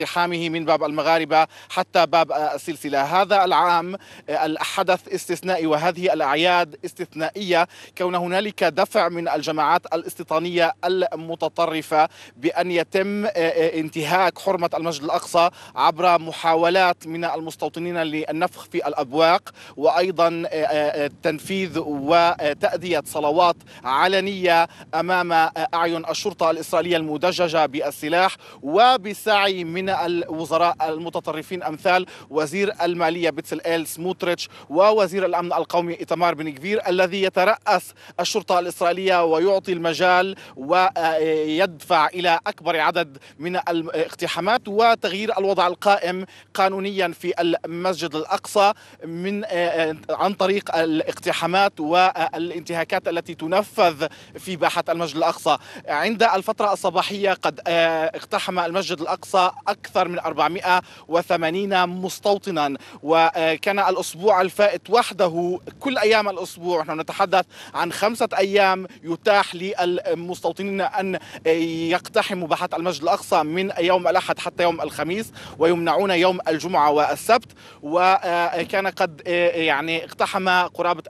اقتحامه من باب المغاربة حتى باب السلسلة. هذا العام الحدث استثنائي وهذه الأعياد استثنائية، كون هنالك دفع من الجماعات الاستيطانية المتطرفة بأن يتم انتهاك حرمة المسجد الأقصى عبر محاولات من المستوطنين للنفخ في الأبواق، وأيضا تنفيذ وتأدية صلوات علنية أمام أعين الشرطة الإسرائيلية المدججة بالسلاح، وبسعي من الوزراء المتطرفين أمثال وزير المالية بتسلئيل سموتريتش ووزير الأمن القومي إيتمار بن غفير، الذي يترأس الشرطة الإسرائيلية ويعطي المجال ويدفع إلى أكبر عدد من الاقتحامات وتغيير الوضع القائم قانونيا في المسجد الأقصى عن طريق الاقتحامات والانتهاكات التي تنفذ في باحة المسجد الأقصى. عند الفترة الصباحية قد اقتحم المسجد الأقصى أكثر من 480 مستوطنا، وكان الأسبوع الفائت وحده كل أيام الأسبوع، نحن نتحدث عن 5 أيام يتاح للمستوطنين أن يقتحموا باحة المسجد الأقصى من يوم الأحد حتى يوم الخميس، ويمنعون يوم الجمعة والسبت. وكان قد اقتحم قرابة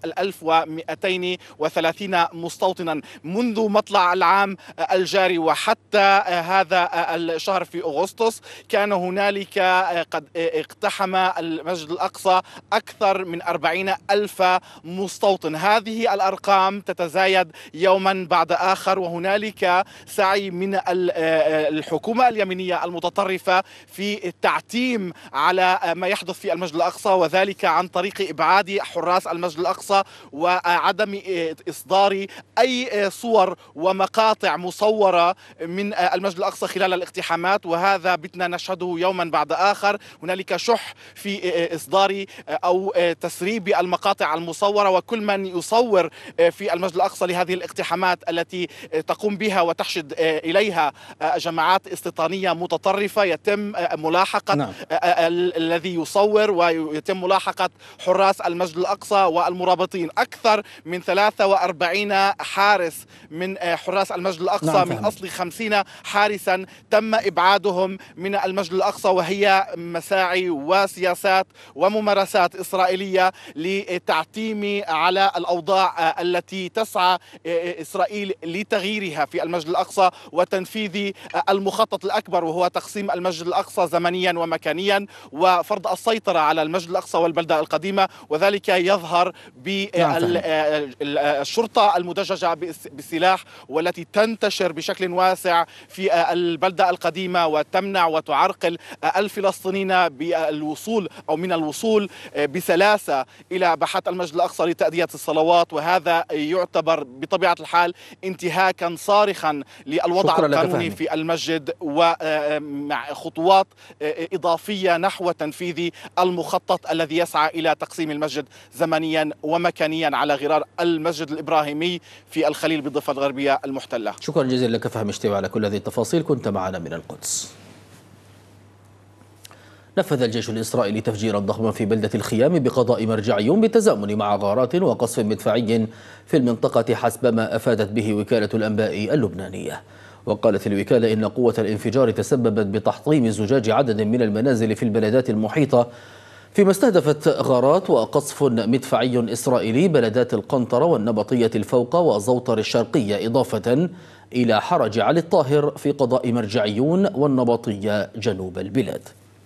1230 مستوطنا منذ مطلع العام الجاري وحتى هذا الشهر في أغسطس. كان هنالك قد اقتحم المسجد الأقصى أكثر من 40 ألف مستوطن. هذه الأرقام تتزايد يوما بعد آخر، وهنالك سعي من الحكومة اليمينية المتطرفة في التعتيم على ما يحدث في المسجد الأقصى، وذلك عن طريق إبعاد حراس المسجد الأقصى وعدم إصدار أي صور ومقاطع مصورة من المسجد الأقصى خلال الاقتحامات، وهذا بتنا نشهده يوما بعد آخر. هنالك شح في إصدار أو تسريب المقاطع المصورة، وكل من يصور في المسجد الأقصى لهذه الاقتحامات التي تقوم بها وتحشد إليها جماعات استيطانية متطرفة يتم ملاحقة الذي يصور، ويتم ملاحقة حراس المسجد الأقصى والمرابطين. أكثر من 43 حارس من حراس المسجد الأقصى من أصل 50 حارسا تم إبعادهم من المسجد الأقصى، وهي مساعي وسياسات وممارسات إسرائيلية لتعتيم على الأوضاع التي تسعى إسرائيل لتغييرها في المسجد الأقصى وتنفيذ المخطط الأكبر، وهو تقسيم المسجد الأقصى زمنيا ومكانيا وفرض السيطرة على المسجد الأقصى والبلدة القديمة. وذلك يظهر بالشرطة المدججة بالسلاح والتي تنتشر بشكل واسع في البلدة القديمة وتمنع وتعرقل الفلسطينيين بالوصول أو من الوصول بسلاسة إلى باحة المسجد الأقصى لتأدية الصلوات، وهذا يعتبر بطبيعة الحال انتهاكا صارخا للوضع القانوني في المسجد ومع خطوات إضافية نحو تنفيذ المخطط الذي يسعى إلى تقسيم المسجد زمنيا ومكانيا على غرار المسجد الإبراهيمي في الخليل بالضفة الغربية المحتلة. شكرا جزيلا لك فهم اشتباه على كل هذه التفاصيل، كنت معنا من القدس. نفذ الجيش الإسرائيلي تفجيرا ضخما في بلدة الخيام بقضاء مرجعيون بالتزامن مع غارات وقصف مدفعي في المنطقة حسب ما أفادت به وكالة الأنباء اللبنانية. وقالت الوكالة إن قوة الانفجار تسببت بتحطيم زجاج عدد من المنازل في البلدات المحيطة، فيما استهدفت غارات وقصف مدفعي إسرائيلي بلدات القنطرة والنبطية الفوق وزوطر الشرقية، إضافة إلى حرج علي الطاهر في قضاء مرجعيون والنبطية جنوب البلاد.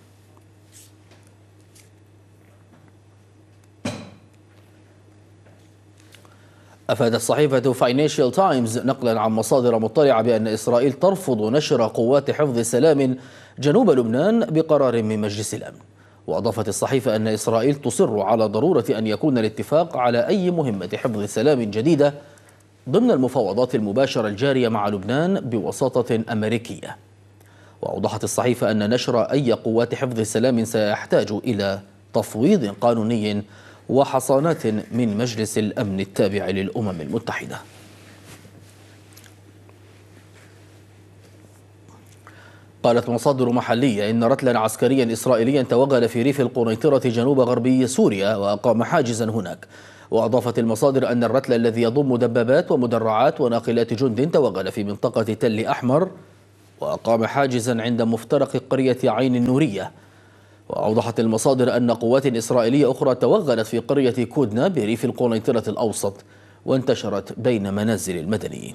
أفادت صحيفة فاينانشال تايمز نقلا عن مصادر مطلعة بأن إسرائيل ترفض نشر قوات حفظ السلام جنوب لبنان بقرار من مجلس الأمن. وأضافت الصحيفة أن إسرائيل تصر على ضرورة أن يكون الاتفاق على أي مهمة حفظ سلام جديدة ضمن المفاوضات المباشرة الجارية مع لبنان بوساطة أمريكية. وأوضحت الصحيفة أن نشر أي قوات حفظ السلام سيحتاج إلى تفويض قانوني وحصانات من مجلس الأمن التابع للأمم المتحدة. قالت مصادر محلية إن رتلا عسكريا إسرائيليا توغل في ريف القنيطرة جنوب غربي سوريا وأقام حاجزا هناك. وأضافت المصادر أن الرتل الذي يضم دبابات ومدرعات وناقلات جند توغل في منطقة تل أحمر وأقام حاجزا عند مفترق قرية عين النورية. وأوضحت المصادر أن قوات إسرائيلية أخرى توغلت في قرية كودنا بريف القنيطرة الأوسط وانتشرت بين منازل المدنيين.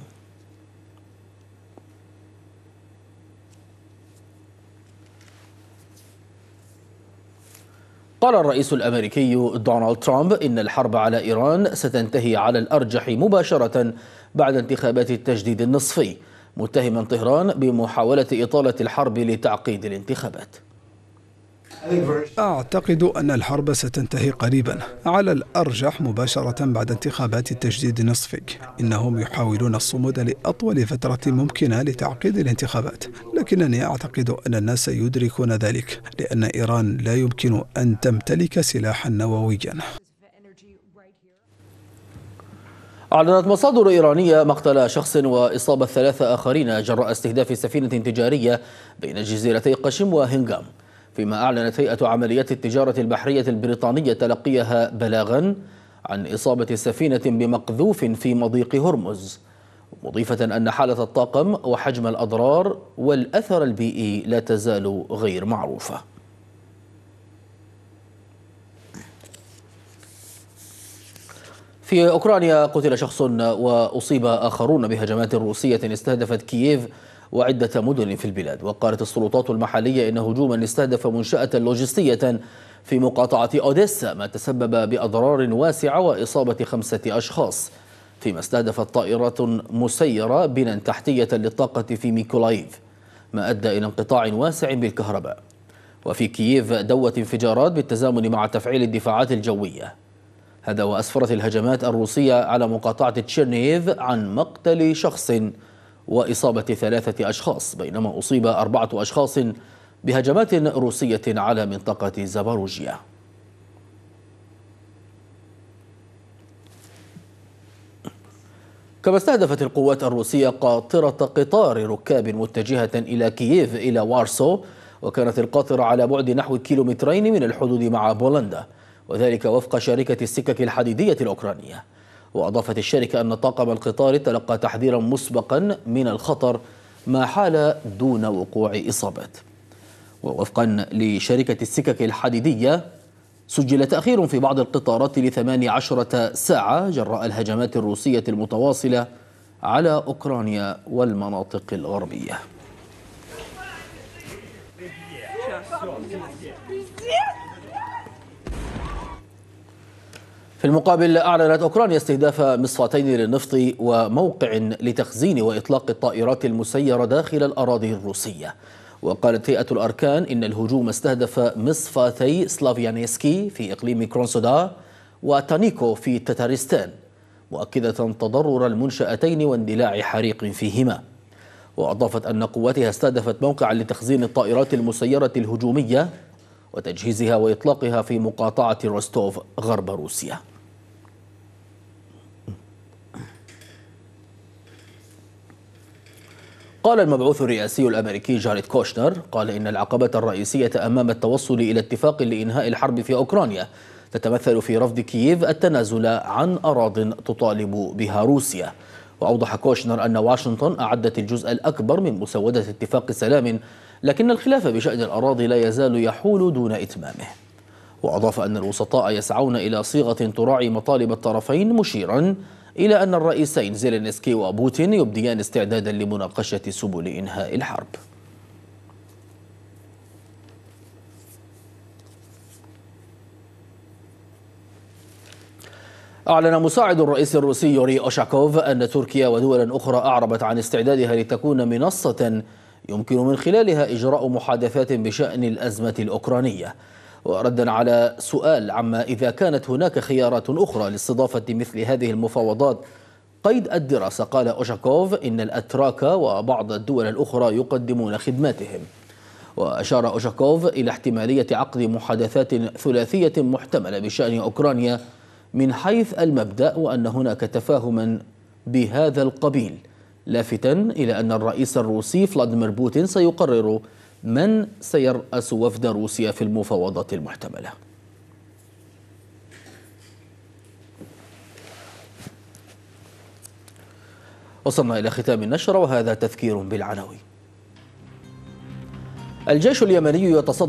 قال الرئيس الأمريكي دونالد ترامب إن الحرب على إيران ستنتهي على الأرجح مباشرة بعد انتخابات التجديد النصفي، متهما طهران بمحاولة إطالة الحرب لتعقيد الانتخابات. أعتقد أن الحرب ستنتهي قريبا، على الأرجح مباشرة بعد انتخابات التجديد النصفي. إنهم يحاولون الصمود لأطول فترة ممكنة لتعقيد الانتخابات، لكنني أعتقد أن الناس يدركون ذلك، لأن إيران لا يمكن أن تمتلك سلاحا نوويا. أعلنت مصادر إيرانية مقتل شخص وإصابة 3 آخرين جراء استهداف سفينة تجارية بين جزيرتي قشم وهنغام، فيما أعلنت هيئة عمليات التجارة البحرية البريطانية تلقيها بلاغا عن إصابة السفينة بمقذوف في مضيق هرمز، مضيفة أن حالة الطاقم وحجم الأضرار والأثر البيئي لا تزال غير معروفة. في أوكرانيا قتل شخص وأصيب آخرون بهجمات روسية استهدفت كييف وعدة مدن في البلاد. وقالت السلطات المحلية إن هجوما استهدف منشأة لوجستية في مقاطعة أوديسا ما تسبب بأضرار واسعة وإصابة 5 أشخاص، فيما استهدفت طائرات مسيرة بنى تحتية للطاقة في ميكولايف ما أدى إلى انقطاع واسع بالكهرباء. وفي كييف دوت انفجارات بالتزامن مع تفعيل الدفاعات الجوية. هذا وأسفرت الهجمات الروسية على مقاطعة تشيرنييف عن مقتل شخص وإصابة 3 أشخاص، بينما أصيب 4 أشخاص بهجمات روسية على منطقة زاباروجيا. كما استهدفت القوات الروسية قاطرة قطار ركاب متجهة إلى كييف إلى وارسو، وكانت القاطرة على بعد نحو 2 كيلومترين من الحدود مع بولندا، وذلك وفق شركة السكك الحديدية الأوكرانية. وأضافت الشركة أن طاقم القطار تلقى تحذيرا مسبقا من الخطر ما حال دون وقوع إصابات. ووفقا لشركة السكك الحديدية سجل تأخير في بعض القطارات ل18 ساعة جراء الهجمات الروسية المتواصلة على أوكرانيا والمناطق الغربية. في المقابل أعلنت أوكرانيا استهداف مصفاتين للنفط وموقع لتخزين وإطلاق الطائرات المسيرة داخل الأراضي الروسية. وقالت هيئة الأركان إن الهجوم استهدف مصفاتي سلافيانسكي في إقليم كرونسودا وتانيكو في تتارستان، مؤكدة تضرر المنشأتين واندلاع حريق فيهما. وأضافت أن قواتها استهدفت موقعا لتخزين الطائرات المسيرة الهجومية وتجهيزها وإطلاقها في مقاطعة روستوف غرب روسيا. قال المبعوث الرئاسي الأمريكي جاريد كوشنر إن العقبة الرئيسية أمام التوصل إلى اتفاق لإنهاء الحرب في أوكرانيا تتمثل في رفض كييف التنازل عن أراضٍ تطالب بها روسيا. وأوضح كوشنر أن واشنطن أعدت الجزء الأكبر من مسودة اتفاق سلام، لكن الخلاف بشأن الأراضي لا يزال يحول دون إتمامه. وأضاف أن الوسطاء يسعون إلى صيغة تراعي مطالب الطرفين، مشيرا إلى أن الرئيسين زيلينسكي وبوتين يبديان استعدادا لمناقشة سبل إنهاء الحرب. أعلن مساعد الرئيس الروسي يوري أوشاكوف أن تركيا ودول أخرى أعربت عن استعدادها لتكون منصة يمكن من خلالها إجراء محادثات بشأن الأزمة الأوكرانية. وردا على سؤال عما إذا كانت هناك خيارات أخرى لاستضافة مثل هذه المفاوضات قيد الدراسة، قال أوشاكوف إن الأتراك وبعض الدول الأخرى يقدمون خدماتهم. وأشار أوشاكوف إلى احتمالية عقد محادثات ثلاثية محتملة بشأن أوكرانيا من حيث المبدأ، وأن هناك تفاهما بهذا القبيل، لافتا إلى أن الرئيس الروسي فلاديمير بوتين سيقرر من سيرأس وفد روسيا في المفاوضات المحتملة. وصلنا إلى ختام النشرة، وهذا تذكير بالعناوين. الجيش اليمني يتصدى